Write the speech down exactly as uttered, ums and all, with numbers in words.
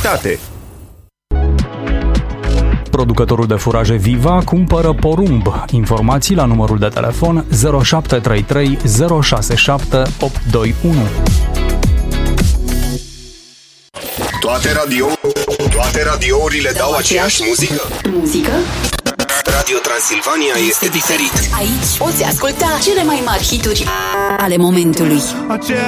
calitate. Producătorul de furaje Viva cumpără porumb. Informații la numărul de telefon zero șapte trei trei zero șase șapte opt doi unu. Toate radio, toate radiourile dau aceeași muzică. Muzică? Radio Transilvania este diferit. Aici poți asculta cele mai mari hituri ale momentului.